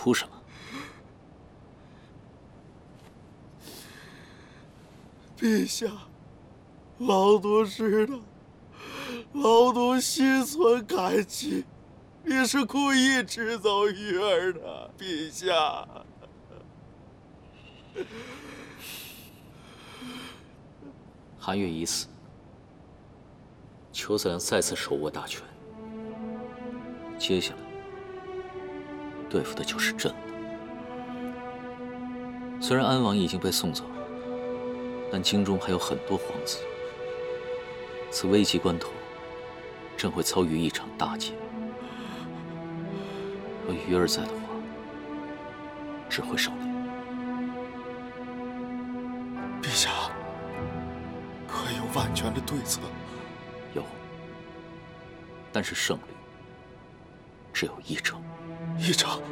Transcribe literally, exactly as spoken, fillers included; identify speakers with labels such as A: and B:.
A: 哭什么？
B: 陛下，老奴知道，老奴心存感激，你是故意支走玉儿的，陛下。
A: 韩月已死，裘三良再次手握大权，接下来对付的就是朕了。虽然安王已经被送走，但京中还有很多皇子。此危急关头，朕会遭遇一场大劫。若鱼儿在的话，只会胜利。
B: 陛下，可有万全的对策？
A: 有，但是胜率只有一成。
B: 一成。